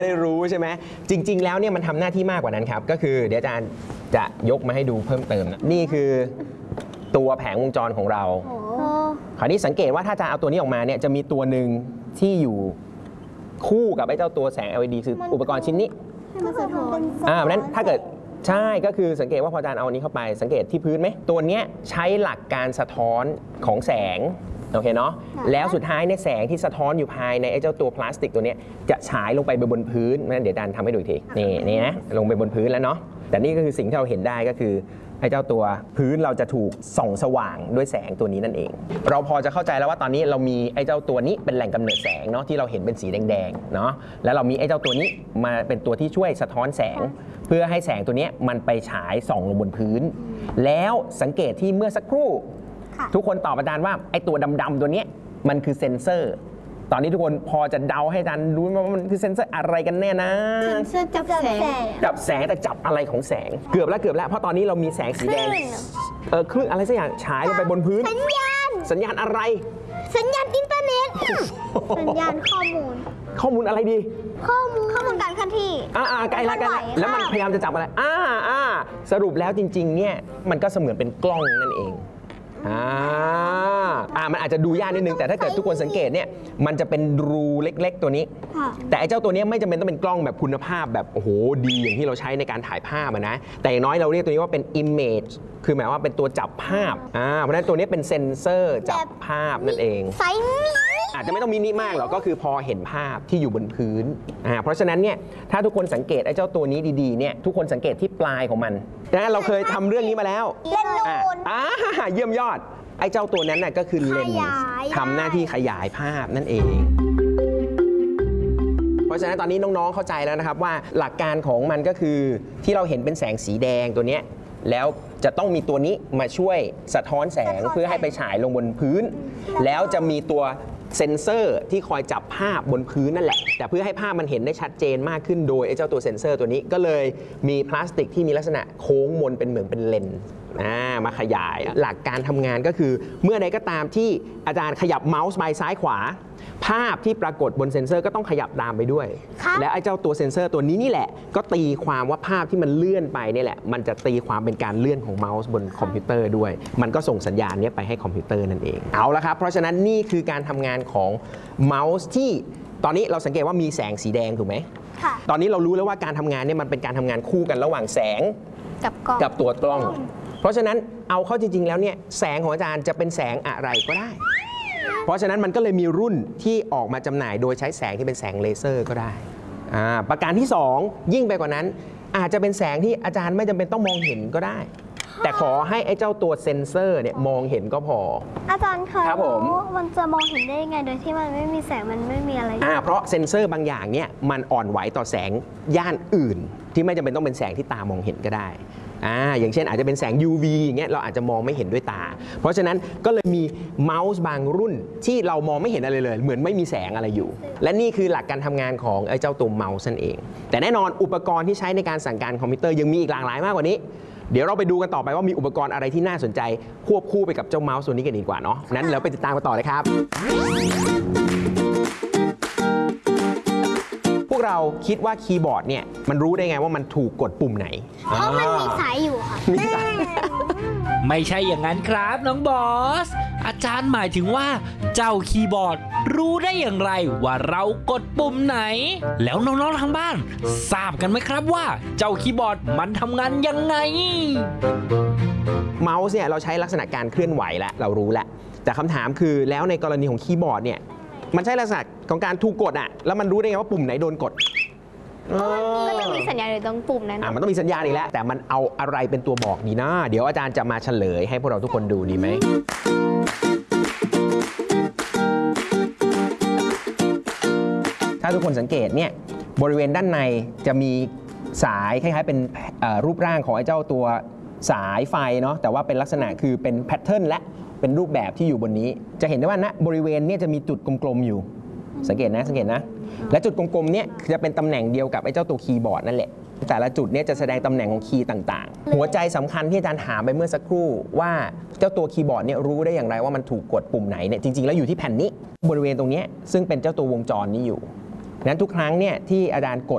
ได้รู้ใช่ไหมจริงๆแล้วเนี่ยมันทำหน้าที่มากกว่านั้นครับก็คือเดี๋ยวอาจารย์จะยกมาให้ดูเพิ่มเติมนะนี่คือตัวแผงวงจรของเราคราวนี้สังเกตว่าถ้าอาจารย์เอาตัวนี้ออกมาเนี่ยจะมีตัวหนึ่งที่อยู่คู่กับไอ้เจ้าตัวแสง LED คืออุปกรณ์ชิ้นนี้เพราะนั้นถ้าเกิดใช่ก็คือสังเกตว่าพออาจารย์เอาอันนี้เข้าไปสังเกตที่พื้นไหมตัวนี้ใช้หลักการสะท้อนของแสงโอเคเนาะแล้วสุดท้ายในแสงที่สะท้อนอยู่ภายในไอ้เจ้าตัวพลาสติกตัวนี้จะฉายลงไปบนพื้นนั่นเดี๋ยวอาจารย์ทำให้ดูอีกทีนี่นะลงไปบนพื้นแล้วเนาะแต่นี่ก็คือสิ่งที่เราเห็นได้ก็คือไอ้เจ้าตัวพื้นเราจะถูกส่องสว่างด้วยแสงตัวนี้นั่นเอง เราพอจะเข้าใจแล้วว่าตอนนี้เรามีไอ้เจ้าตัวนี้เป็นแหล่งกำเนิดแสงเนาะที่เราเห็นเป็นสีแดงๆเนาะแล้วเรามีไอ้เจ้าตัวนี้มาเป็นตัวที่ช่วยสะท้อนแสงเพื่อให้แสงตัวนี้มันไปฉายส่องลงบนพื้นแล้วสังเกตที่เมื่อสักครู่ทุกคนตอบอาจารย์ว่าไอ้ตัวดำๆตัวนี้มันคือเซ็นเซอร์ตอนนี้ทุกคนพอจะเดาให้อาจารย์รู้ว่ามันคือเซ็นเซอร์อะไรกันแน่นะเซ็นเซอร์จับแสงแต่จับอะไรของแสงเกือบแล้วเพราะตอนนี้เรามีแสงสีแดงคลื่นอะไรสักอย่างฉายลงไปบนพื้นสัญญาณอะไรสัญญาณอินเทอร์เน็ตสัญญาณข้อมูลอะไรดีข้อมูลการเคลื่อนที่ไกลแล้วมันพยายามจะจับอะไรสรุปแล้วจริงๆเนี่ยมันก็เสมือนเป็นกล้องนั่นเองมันอาจจะดูยากนิดนึงแต่ถ้าเกิดทุกคนสังเกตเนี่ยมันจะเป็นรูเล็กๆตัวนี้แต่ไอ้เจ้าตัวนี้ไม่จำเป็นต้องเป็นกล้องแบบคุณภาพแบบโอ้โหดีอย่างที่เราใช้ในการถ่ายภาพนะแต่อย่างน้อยเราเรียกตัวนี้ว่าเป็น image คือหมายว่าเป็นตัวจับภาพเพราะฉะนั้นตัวนี้เป็นเซ็นเซอร์จับภาพนั่นเองไซส์นี้อาจจะไม่ต้องมินิมากหรอกก็คือพอเห็นภาพที่อยู่บนพื้นเพราะฉะนั้นเนี่ยถ้าทุกคนสังเกตไอ้เจ้าตัวนี้ดีๆเนี่ยทุกคนสังเกตที่ปลายของมันนะเราเคยทำเรื่องนี้มาแล้วเลนส์นูนเยี่ยมยอดไอ้เจ้าตัวนั้นน่ะก็คือเลนส์ทำหน้าที่ขยายภาพนั่นเองเพราะฉะนั้นตอนนี้น้องๆเข้าใจแล้วนะครับว่าหลักการของมันก็คือที่เราเห็นเป็นแสงสีแดงตัวนี้แล้วจะต้องมีตัวนี้มาช่วยสะท้อนแสงเพื่อให้ไปฉายลงบนพื้นแล้วจะมีตัวเซ็นเซอร์ที่คอยจับภาพบนพื้นนั่นแหละแต่เพื่อให้ภาพมันเห็นได้ชัดเจนมากขึ้นโดยไอ้เจ้าตัวเซ็นเซอร์ตัวนี้ก็เลยมีพลาสติกที่มีลักษณะโค้งมนเป็นเหมือนเป็นเลนส์มาขยายหลักการทำงานก็คือเมื่อใดก็ตามที่อาจารย์ขยับเมาส์ไปซ้ายขวาภาพที่ปรากฏบนเซ็นเซอร์ก็ต้องขยับตามไปด้วยและไอ้เจ้าตัวเซ็นเซอร์ตัวนี้นี่แหละก็ตีความว่าภาพที่มันเลื่อนไปนี่แหละมันจะตีความเป็นการเลื่อนของเมาส์บนคอมพิวเตอร์ด้วยมันก็ส่งสัญญาณนี้ไปให้คอมพิวเตอร์นั่นเองเอาละครับเพราะฉะนั้นนี่คือการทำงานของเมาส์ที่ตอนนี้เราสังเกตว่ามีแสงสีแดงถูกไหมตอนนี้เรารู้แล้วว่าการทำงานเนี่ยมันเป็นการทำงานคู่กันระหว่างแสงกับตัวกล้องเพราะฉะนั้นเอาเข้าจริงๆแล้วเนี่ยแสงของอาจารย์จะเป็นแสงอะไรก็ได้เพราะฉะนั้นมันก็เลยมีรุ่นที่ออกมาจำหน่ายโดยใช้แสงที่เป็นแสงเลเซอร์ก็ได้ประการที่2ยิ่งไปกว่านั้นอาจจะเป็นแสงที่อาจารย์ไม่จำเป็นต้องมองเห็นก็ได้แต่ขอให้ไอ้เจ้าตัวเซ็นเซอร์เนี่ยมองเห็นก็พออาจารย์คะมันจะมองเห็นได้ยังไงโดยที่มันไม่มีแสงมันไม่มีอะไรเพราะเซ็นเซอร์บางอย่างเนี่ยมันอ่อนไหวต่อแสงย่านอื่นที่ไม่จำเป็นต้องเป็นแสงที่ตามองเห็นก็ได้อย่างเช่นอาจจะเป็นแสง UV อย่างเงี้ยเราอาจจะมองไม่เห็นด้วยตาเพราะฉะนั้นก็เลยมีเมาส์บางรุ่นที่เรามองไม่เห็นอะไรเลยเหมือนไม่มีแสงอะไรอยู่และนี่คือหลักการทำงานของไอ้เจ้าตัวเมาส์นั่นเองแต่แน่นอนอุปกรณ์ที่ใช้ในการสั่งการคอมพิวเตอร์ยังมีอีกหลากหลายมากกว่านี้เดี๋ยวเราไปดูกันต่อไปว่ามีอุปกรณ์อะไรที่น่าสนใจควบคู่ไปกับเจ้าเมาส์ตัวนี้กันดีกว่าเนาะนั้นเราไปติดตามกันต่อเลยครับพวกเราคิดว่าคีย์บอร์ดเนี่ยมันรู้ได้ไงว่ามันถูกกดปุ่มไหนเพราะมันมีสายอยู่ค่ะไม่ใช่อย่างนั้นครับน้องบอสอาจารย์หมายถึงว่าเจ้าคีย์บอร์ดรู้ได้อย่างไรว่าเรากดปุ่มไหนแล้วน้องๆทางบ้านทราบกันไหมครับว่าเจ้าคีย์บอร์ดมันทำงานยังไงเมาส์เนี่ยเราใช้ลักษณะการเคลื่อนไหวแล้วเรารู้แล้วแต่คำถามคือแล้วในกรณีของคีย์บอร์ดเนี่ยมันใช่ลักษณะของการถูกกดแล้วมันรู้ได้ไงว่าปุ่มไหนโดนกดก็ต้องมีสัญญาณอยู่ตรงปุ่มนั้นมันต้องมีสัญญาณอีกแล้วแต่มันเอาอะไรเป็นตัวบอกดีนะเดี๋ยวอาจารย์จะมาเฉลยให้พวกเราทุกคนดูดีไหมถ้าทุกคนสังเกตเนี่ยบริเวณด้านในจะมีสายคล้ายๆเป็นรูปร่างของไอ้เจ้าตัวสายไฟเนาะแต่ว่าเป็นลักษณะคือเป็นแพทเทิร์นและเป็นรูปแบบที่อยู่บนนี้จะเห็นได้ว่าณบริเวณนี้จะมีจุดกลมๆอยู่สังเกตนะและจุดกลมๆเนี่ยจะเป็นตำแหน่งเดียวกับไอ้เจ้าตัวคีย์บอร์ดนั่นแหละแต่ละจุดเนี่ยจะแสดงตำแหน่งของคีย์ต่างๆหัวใจสำคัญที่อาจารย์ถามไปเมื่อสักครู่ว่าเจ้าตัวคีย์บอร์ดเนี่ยรู้ได้อย่างไรว่ามันถูกกดปุ่มไหนเนี่ยจริงๆแล้วอยู่ที่แผ่นนี้บริเวณตรงนี้ซึ่งเป็นเจ้าตัววงจรนี้อยู่นั้นทุกครั้งเนี่ยที่อาจารย์กด